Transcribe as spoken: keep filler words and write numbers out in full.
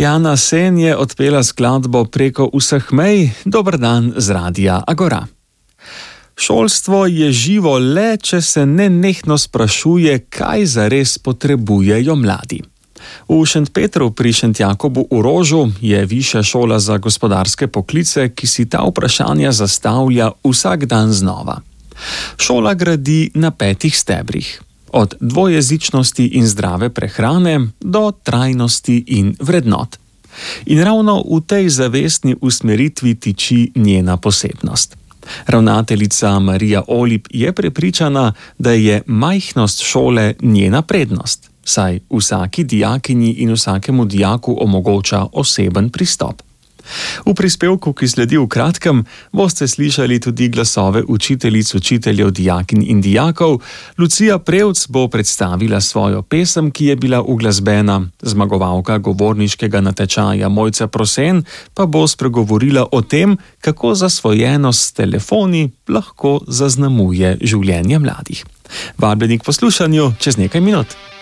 Jana Sen je odpela skladbo Preko vseh mej. Dober dan z Radia Agora. Šolstvo je živo le, če se nenehno sprašuje, kaj zares potrebujejo mladi. V Šentpetru pri Šentjakobu v Rožu je Višja šola za gospodarske poklice, ki si ta vprašanja zastavlja vsak dan znova. Šola gradi na petih stebrih. Od dvojezičnosti in zdrave prehrane do trajnosti in vrednot. In ravno v tej zavestni usmeritvi tiči njena posebnost. Ravnateljica Marija Olip je prepričana, da je majhnost šole njena prednost, saj vsaki dijakinji in vsakemu dijaku omogoča oseben pristop. V prispevku, ki sledi v kratkem, boste slišali tudi glasove učiteljic, učiteljev, dijakinj in dijakov. Lucija Prevc bo predstavila svojo pesem, ki je bila uglasbena. Zmagovalka govorniškega natečaja Mojca Prosen pa bo spregovorila o tem, kako zasvojenost s telefoni lahko zaznamuje življenje mladih. Vabljeni k poslušanju čez nekaj minut.